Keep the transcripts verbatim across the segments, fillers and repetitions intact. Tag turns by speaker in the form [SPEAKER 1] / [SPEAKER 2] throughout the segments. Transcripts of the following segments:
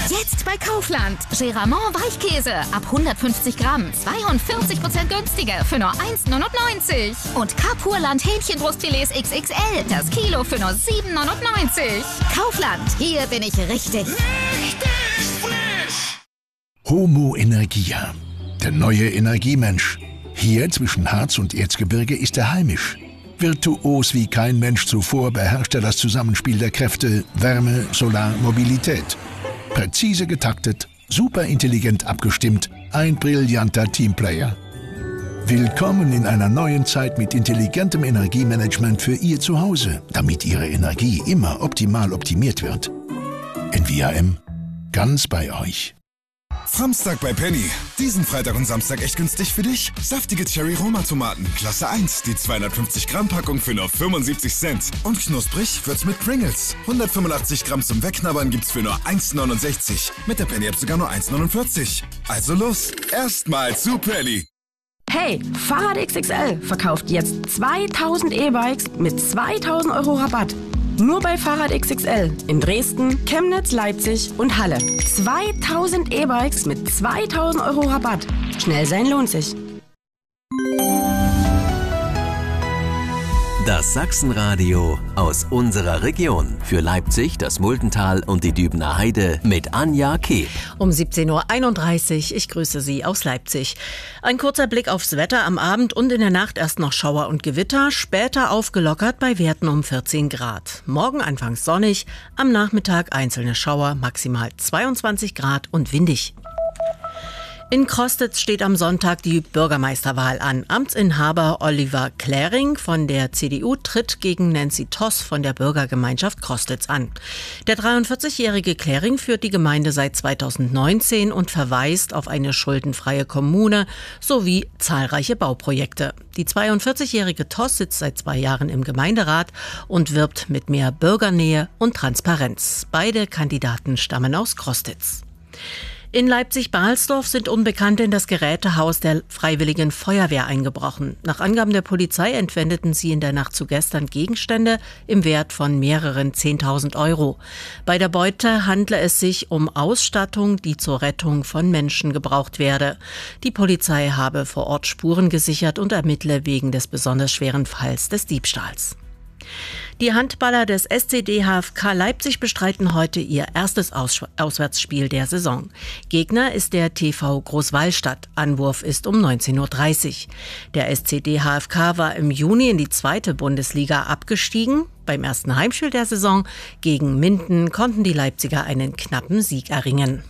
[SPEAKER 1] Jetzt bei Kaufland. Geramont Weichkäse ab hundertfünfzig Gramm. zweiundvierzig Prozent günstiger für nur eins neunundneunzig. Und Kapurland Hähnchenbrustfilets X X L. Das Kilo für nur sieben neunundneunzig. Kaufland. Hier bin ich richtig.
[SPEAKER 2] Richtig frisch.
[SPEAKER 3] Homo Energia. Der neue Energiemensch. Hier zwischen Harz und Erzgebirge ist er heimisch. Virtuos wie kein Mensch zuvor beherrscht er das Zusammenspiel der Kräfte Wärme, Solar, Mobilität. Präzise getaktet, superintelligent abgestimmt, ein brillanter Teamplayer. Willkommen in einer neuen Zeit mit intelligentem Energiemanagement für Ihr Zuhause, damit Ihre Energie immer optimal optimiert wird. N V A M, ganz bei euch.
[SPEAKER 4] Samstag bei Penny. Diesen Freitag und Samstag echt günstig für dich. Saftige Cherry-Roma-Tomaten, Klasse eins, die zweihundertfünfzig Gramm Packung für nur fünfundsiebzig Cent. Und knusprig wird's mit Pringles. hundertfünfundachtzig Gramm zum Wegknabbern gibt's für nur eins neunundsechzig. Mit der Penny-App sogar nur eins neunundvierzig. Also los, erstmal zu Penny.
[SPEAKER 5] Hey, Fahrrad X X L verkauft jetzt zweitausend E-Bikes mit zweitausend Euro Rabatt. Nur bei Fahrrad X X L in Dresden, Chemnitz, Leipzig und Halle. zweitausend E-Bikes mit zweitausend Euro Rabatt. Schnell sein lohnt sich.
[SPEAKER 6] Das Sachsenradio aus unserer Region. Für Leipzig, das Muldental und die Dübener Heide mit Anja Kehl.
[SPEAKER 7] Um siebzehn Uhr einunddreißig, ich grüße Sie aus Leipzig. Ein kurzer Blick aufs Wetter am Abend und in der Nacht erst noch Schauer und Gewitter, später aufgelockert bei Werten um vierzehn Grad. Morgen anfangs sonnig, am Nachmittag einzelne Schauer, maximal zweiundzwanzig Grad und windig. In Crostitz steht am Sonntag die Bürgermeisterwahl an. Amtsinhaber Oliver Kläring von der C D U tritt gegen Nancy Toss von der Bürgergemeinschaft Crostitz an. Der dreiundvierzigjährige Kläring führt die Gemeinde seit zweitausendneunzehn und verweist auf eine schuldenfreie Kommune sowie zahlreiche Bauprojekte. Die zweiundvierzigjährige Toss sitzt seit zwei Jahren im Gemeinderat und wirbt mit mehr Bürgernähe und Transparenz. Beide Kandidaten stammen aus Crostitz. In Leipzig-Bahlsdorf sind Unbekannte in das Gerätehaus der Freiwilligen Feuerwehr eingebrochen. Nach Angaben der Polizei entwendeten sie in der Nacht zu gestern Gegenstände im Wert von mehreren zehntausend Euro. Bei der Beute handle es sich um Ausstattung, die zur Rettung von Menschen gebraucht werde. Die Polizei habe vor Ort Spuren gesichert und ermittle wegen des besonders schweren Falls des Diebstahls. Die Handballer des S C D H F K Leipzig bestreiten heute ihr erstes Aus- Auswärtsspiel der Saison. Gegner ist der T V Großwallstadt. Anwurf ist um neunzehn Uhr dreißig. Der S C D H F K war im Juni in die zweite Bundesliga abgestiegen. Beim ersten Heimspiel der Saison gegen Minden konnten die Leipziger einen knappen Sieg erringen.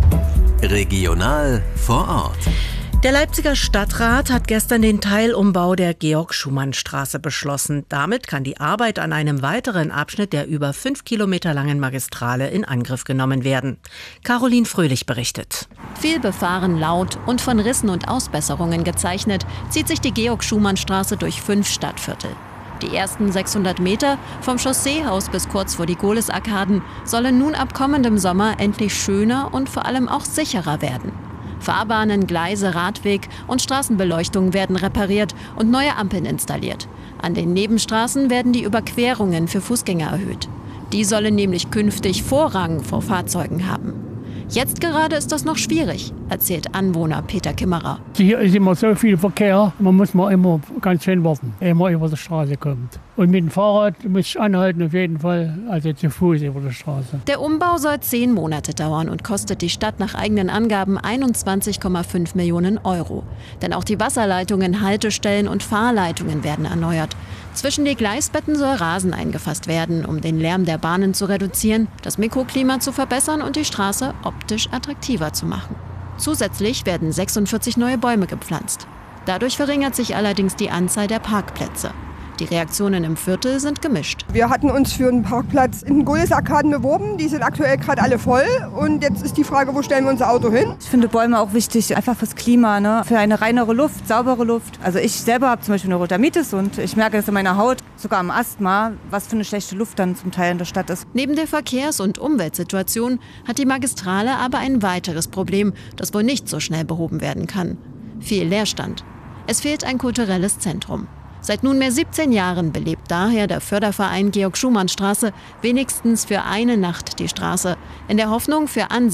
[SPEAKER 6] Regional vor Ort.
[SPEAKER 7] Der Leipziger Stadtrat hat gestern den Teilumbau der Georg-Schumann-Straße beschlossen. Damit kann die Arbeit an einem weiteren Abschnitt der über fünf Kilometer langen Magistrale in Angriff genommen werden. Caroline Fröhlich berichtet.
[SPEAKER 8] Viel befahren, laut und von Rissen und Ausbesserungen gezeichnet, zieht sich die Georg-Schumann-Straße durch fünf Stadtviertel. Die ersten sechshundert Meter vom Chausseehaus bis kurz vor die Gohlis-Arkaden sollen nun ab kommendem Sommer endlich schöner und vor allem auch sicherer werden. Fahrbahnen, Gleise, Radweg und Straßenbeleuchtung werden repariert und neue Ampeln installiert. An den Nebenstraßen werden die Überquerungen für Fußgänger erhöht. Die sollen nämlich künftig Vorrang vor Fahrzeugen haben. Jetzt gerade ist das noch schwierig, erzählt Anwohner Peter Kimmerer.
[SPEAKER 9] Hier ist immer so viel Verkehr, man muss mal immer ganz schön warten, ehe man über die Straße kommt. Und mit dem Fahrrad muss ich anhalten auf jeden Fall, also zu Fuß über die Straße.
[SPEAKER 8] Der Umbau soll zehn Monate dauern und kostet die Stadt nach eigenen Angaben einundzwanzig Komma fünf Millionen Euro. Denn auch die Wasserleitungen, Haltestellen und Fahrleitungen werden erneuert. Zwischen die Gleisbetten soll Rasen eingefasst werden, um den Lärm der Bahnen zu reduzieren, das Mikroklima zu verbessern und die Straße optisch attraktiver zu machen. Zusätzlich werden sechsundvierzig neue Bäume gepflanzt. Dadurch verringert sich allerdings die Anzahl der Parkplätze. Die Reaktionen im Viertel sind gemischt.
[SPEAKER 10] Wir hatten uns für einen Parkplatz in den Gohlis-Arkaden beworben. Die sind aktuell gerade alle voll. Und jetzt ist die Frage, wo stellen wir unser Auto hin?
[SPEAKER 11] Ich finde Bäume auch wichtig, einfach fürs Klima, ne? Für eine reinere Luft, saubere Luft. Also ich selber habe zum Beispiel eine Rotamitis und ich merke das in meiner Haut, sogar am Asthma, was für eine schlechte Luft dann zum Teil in der Stadt ist.
[SPEAKER 8] Neben der Verkehrs- und Umweltsituation hat die Magistrale aber ein weiteres Problem, das wohl nicht so schnell behoben werden kann. Viel Leerstand. Es fehlt ein kulturelles Zentrum. Seit nunmehr siebzehn Jahren belebt daher der Förderverein Georg-Schumann-Straße wenigstens für eine Nacht die Straße, in der Hoffnung, für Ansehen